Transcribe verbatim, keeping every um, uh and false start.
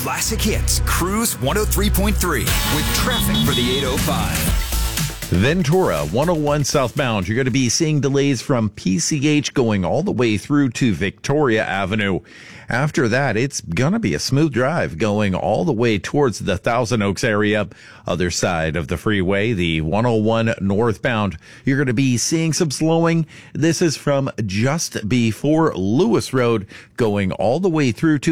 Classic Hits, Cruise one oh three point three with traffic for the eight oh five. Ventura, one oh one southbound. You're going to be seeing delays from P C H going all the way through to Victoria Avenue. After that, it's going to be a smooth drive going all the way towards the Thousand Oaks area. Other side of the freeway, the one oh one northbound, you're going to be seeing some slowing. This is from just before Lewis Road going all the way through to